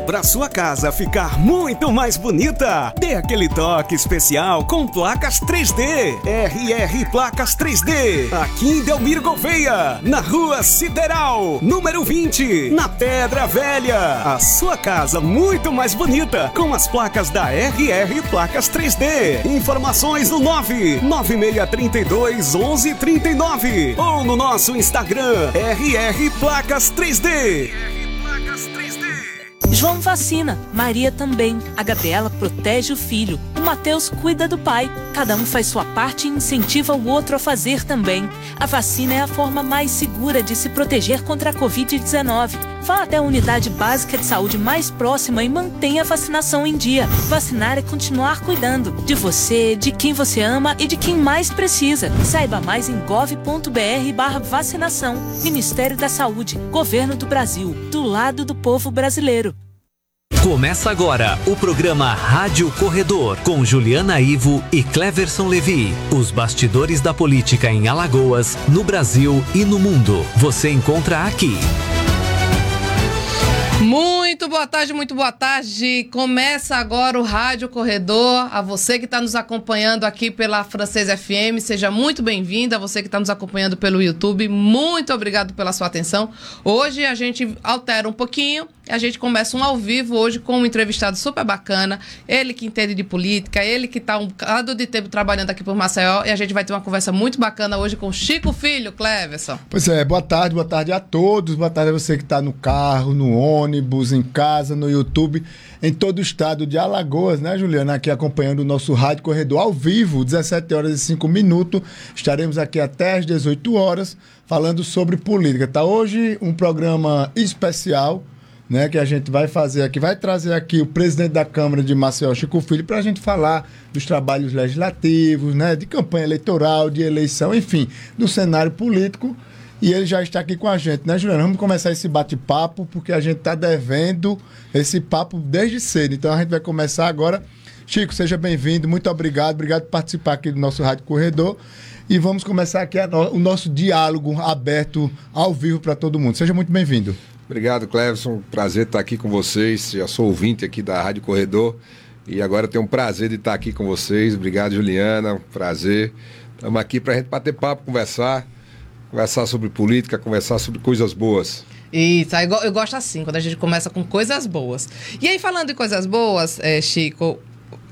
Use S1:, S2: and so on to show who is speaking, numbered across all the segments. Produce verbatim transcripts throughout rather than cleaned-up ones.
S1: Para sua casa ficar muito mais bonita, dê aquele toque especial com placas três D. R R Placas três D. Aqui em Delmiro Gouveia, na Rua Sideral, número vinte, na Pedra Velha. A sua casa muito mais bonita com as placas da R R Placas três D. Informações no nove nove seis três dois um um três nove ou no nosso Instagram R R Placas três D.
S2: João vacina, Maria também. A Gabriela protege o filho, o Mateus cuida do pai. Cada um faz sua parte e incentiva o outro a fazer também. A vacina é a forma mais segura de se proteger contra a covid dezenove. Vá até a unidade básica de saúde mais próxima e mantenha a vacinação em dia. Vacinar é continuar cuidando de você, de quem você ama e de quem mais precisa. Saiba mais em gov ponto br barra vacinação. Ministério da Saúde, Governo do Brasil, do lado do povo brasileiro.
S3: Começa agora o programa Rádio Corredor, com Juliana Ivo e Cleverson Levi. Os bastidores da política em Alagoas, no Brasil e no mundo. Você encontra aqui.
S4: Muito boa tarde, muito boa tarde. Começa agora o Rádio Corredor. A você que está nos acompanhando aqui pela Francês F M, seja muito bem-vinda. A você que está nos acompanhando pelo YouTube, muito obrigado pela sua atenção. Hoje a gente altera um pouquinho. A gente começa um ao vivo hoje com um entrevistado super bacana. Ele que entende de política, ele que está um bocado de tempo trabalhando aqui por Maceió. E a gente vai ter uma conversa muito bacana hoje com Chico Filho, Cleverson.
S5: Pois é, boa tarde, boa tarde a todos. Boa tarde a você que está no carro, no ônibus, em casa, no YouTube, em todo o estado de Alagoas, né, Juliana? Aqui acompanhando o nosso Rádio Corredor ao vivo, dezessete horas e cinco minutos. Estaremos aqui até às dezoito horas falando sobre política. Tá hoje um programa especial, né, que a gente vai fazer aqui, vai trazer aqui o presidente da Câmara de Maceió, Chico Filho, para a gente falar dos trabalhos legislativos, né, de campanha eleitoral, de eleição, enfim, do cenário político. E ele já está aqui com a gente, né, Juliana? Vamos começar esse bate-papo, porque a gente está devendo esse papo desde cedo. Então a gente vai começar agora. Chico, seja bem-vindo, muito obrigado, obrigado por participar aqui do nosso Rádio Corredor. E vamos começar aqui a no, o nosso diálogo aberto ao vivo para todo mundo. Seja muito bem-vindo.
S6: Obrigado, Cleverson. Prazer estar aqui com vocês. Já sou ouvinte aqui da Rádio Corredor e agora tenho um prazer de estar aqui com vocês. Obrigado, Juliana. Prazer. Estamos aqui para a gente bater papo, conversar, conversar sobre política, conversar sobre coisas boas.
S4: Isso, eu gosto assim, quando a gente começa com coisas boas. E aí, falando de coisas boas, é, Chico,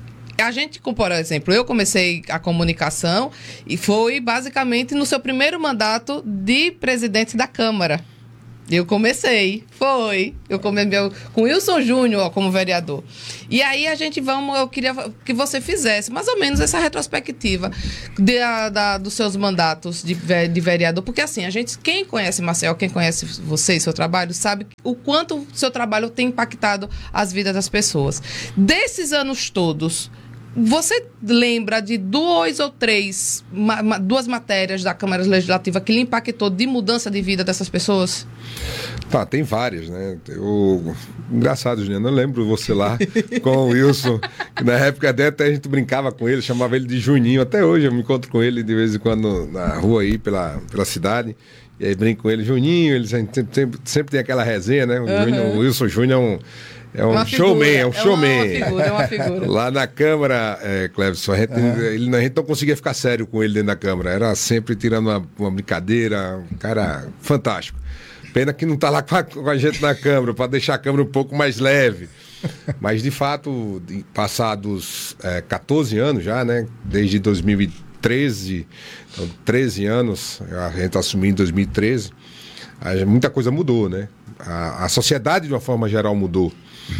S4: a gente, por exemplo, eu comecei a comunicação e foi basicamente no seu primeiro mandato de presidente da Câmara. Eu comecei, foi, eu comecei com Wilson Júnior como vereador. E aí a gente vamos, eu queria que você fizesse mais ou menos essa retrospectiva de, a, da, dos seus mandatos de, de vereador, porque assim, a gente, quem conhece Maceió, quem conhece você e seu trabalho, sabe o quanto o seu trabalho tem impactado as vidas das pessoas. Desses anos todos, você lembra de dois ou três, ma, duas matérias da Câmara Legislativa que lhe impactou de mudança de vida dessas pessoas?
S6: Tá, tem várias, né? Eu... Engraçado, Juliana, eu lembro você lá com o Wilson, que na época até a gente brincava com ele, chamava ele de Juninho. Até hoje eu me encontro com ele de vez em quando na rua aí, pela, pela cidade. E aí brinco com ele, Juninho, ele sempre, sempre, sempre tem aquela resenha, né? O, uhum. Júnior, o Wilson Júnior é um... É um showman, é um showman. É uma figura, é uma figura. Lá na Câmara, é, Cleverson, a gente, uhum. ele, a gente não conseguia ficar sério com ele dentro da Câmara. Era sempre tirando uma, uma brincadeira, um cara fantástico. Pena que não está lá com a, com a gente na Câmara, para deixar a Câmara um pouco mais leve. Mas, de fato, passados é, catorze anos já, né? Desde dois mil e treze, então, treze anos, a gente assumiu em dois mil e treze, a, muita coisa mudou, né? A, a sociedade, de uma forma geral, mudou.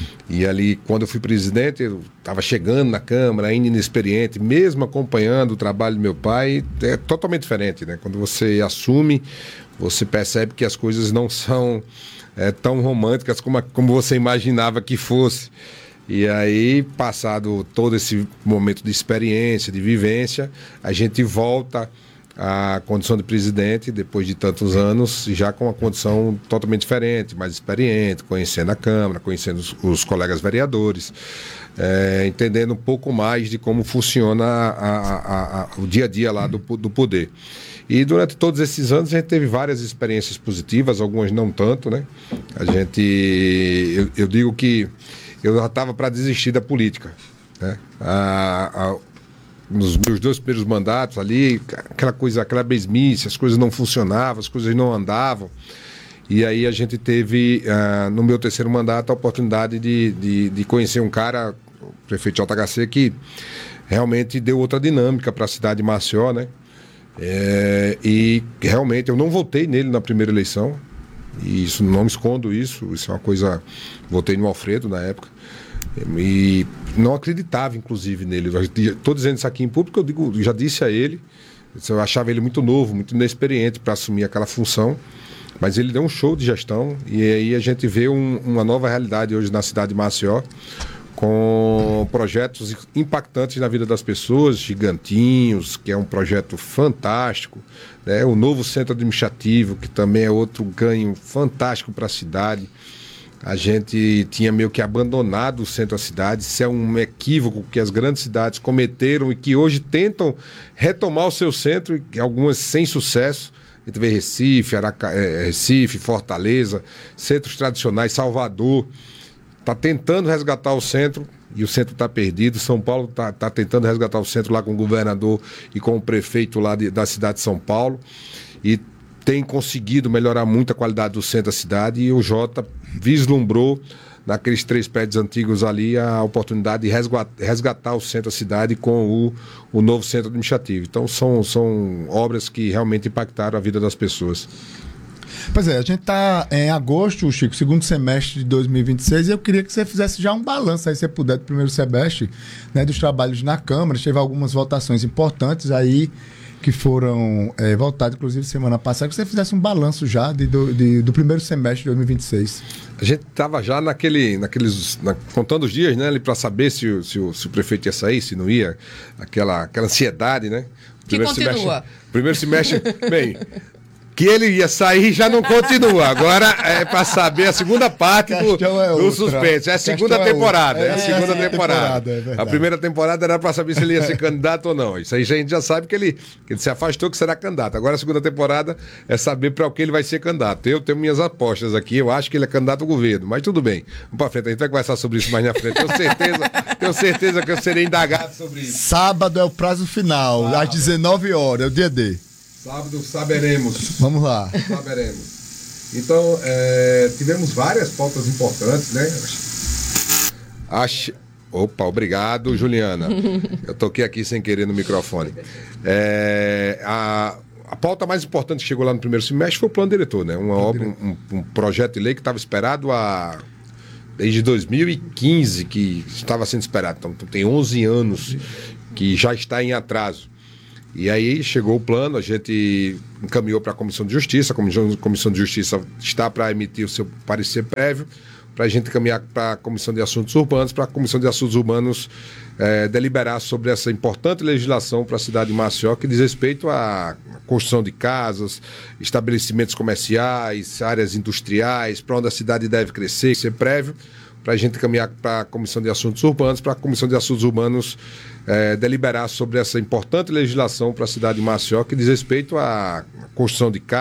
S6: E ali, quando eu fui presidente, eu estava chegando na Câmara, ainda inexperiente, mesmo acompanhando o trabalho do meu pai, é totalmente diferente, né? Quando você assume, você percebe que as coisas não são é, tão românticas como, a, como você imaginava que fosse. E aí, passado todo esse momento de experiência, de vivência, a gente volta a condição de presidente, depois de tantos anos, já com uma condição totalmente diferente, mais experiente, conhecendo a Câmara, conhecendo os, os colegas vereadores, é, entendendo um pouco mais de como funciona a, a, a, a, o dia a dia lá do, do poder. E durante todos esses anos a gente teve várias experiências positivas, algumas não tanto, né? A gente, eu, eu digo que eu já estava para desistir da política, né? A, a, nos meus dois primeiros mandatos ali, aquela coisa, aquela mesmice, as coisas não funcionavam, as coisas não andavam. E aí a gente teve, uh, no meu terceiro mandato, a oportunidade de, de, de conhecer um cara, o prefeito de J H C, que realmente deu outra dinâmica para a cidade de Maceió, né? É, e realmente eu não votei nele na primeira eleição, e isso não me escondo isso, isso é uma coisa, votei no Alfredo na época, e não acreditava inclusive nele. Estou dizendo isso aqui em público, eu digo, já disse a ele, eu achava ele muito novo, muito inexperiente para assumir aquela função, mas ele deu um show de gestão, e aí a gente vê um, uma nova realidade hoje na cidade de Maceió, com projetos impactantes na vida das pessoas, Gigantinhos, que é um projeto fantástico, né? O novo centro administrativo, que também é outro ganho fantástico para a cidade. A gente tinha meio que abandonado o centro da cidade, isso é um equívoco que as grandes cidades cometeram e que hoje tentam retomar o seu centro, e algumas sem sucesso. A gente vê Recife, Araca... Recife, Fortaleza, centros tradicionais, Salvador. Está tentando resgatar o centro e o centro está perdido. São Paulo está tá tentando resgatar o centro lá com o governador e com o prefeito lá de, da cidade de São Paulo. E tem conseguido melhorar muito a qualidade do centro da cidade. E o Jota vislumbrou, naqueles três prédios antigos ali, a oportunidade de resgatar, resgatar o centro da cidade com o, o novo centro administrativo. Então são, são obras que realmente impactaram a vida das pessoas.
S5: Pois é, a gente está em agosto, Chico, segundo semestre de dois mil e vinte e seis, e eu queria que você fizesse já um balanço aí, se você puder, do primeiro semestre, né, dos trabalhos na Câmara. Teve algumas votações importantes aí que foram é, votadas, inclusive semana passada, que você fizesse um balanço já de, do, de, do primeiro semestre de dois mil e vinte e seis.
S6: A gente estava já naquele, naqueles, na, contando os dias, né, para saber se o, se, o, se o prefeito ia sair, se não ia, aquela, aquela ansiedade, né?
S4: Que continua.
S6: Semestre, primeiro semestre, bem... Que ele ia sair já não continua. Agora é para saber a segunda parte do, é do suspense. É a segunda Questão temporada. É, é a segunda é, é temporada. temporada é a primeira temporada era para saber se ele ia ser candidato ou não. Isso aí a gente já sabe que ele, que ele se afastou, que será candidato. Agora a segunda temporada é saber para o que ele vai ser candidato. Eu tenho minhas apostas aqui. Eu acho que ele é candidato ao governo. Mas tudo bem. Vamos para frente. A gente vai conversar sobre isso mais na frente. Tenho certeza, tenho certeza que eu serei indagado sobre isso.
S5: Sábado é o prazo final. Sábado. Às dezenove horas. É o dia D.
S6: Sábado saberemos.
S5: Vamos lá.
S6: Saberemos. Então, é, tivemos várias pautas importantes, né? Acho... Opa, obrigado, Juliana. Eu toquei aqui sem querer no microfone. É, a, a pauta mais importante que chegou lá no primeiro semestre foi o plano diretor, né? Uma obra, um, um projeto de lei que estava esperado há... desde dois mil e quinze, que estava sendo esperado. Então, tem onze anos que já está em atraso. E aí chegou o plano, a gente encaminhou para a Comissão de Justiça, a Comissão de Justiça está para emitir o seu parecer prévio, para a gente encaminhar para a Comissão de Assuntos Urbanos, para a Comissão de Assuntos Urbanos é, deliberar sobre essa importante legislação para a cidade de Maceió, que diz respeito à construção de casas, estabelecimentos comerciais, áreas industriais, para onde a cidade deve crescer, ser prévio, para a gente encaminhar para a Comissão de Assuntos Urbanos, para a Comissão de Assuntos Urbanos é, deliberar sobre essa importante legislação para a cidade de Maceió, que diz respeito à construção de casas,